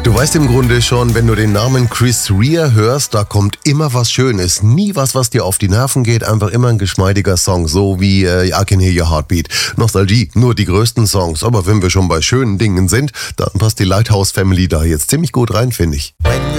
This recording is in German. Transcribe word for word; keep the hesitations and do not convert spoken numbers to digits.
Du weißt im Grunde schon, wenn du den Namen Chris Rea hörst, da kommt immer was Schönes. Nie was, was dir auf die Nerven geht, einfach immer ein geschmeidiger Song, so wie äh, I Can Hear Your Heartbeat. Nostalgie, nur die größten Songs. Aber wenn wir schon bei schönen Dingen sind, dann passt die Lighthouse Family da jetzt ziemlich gut rein, finde ich.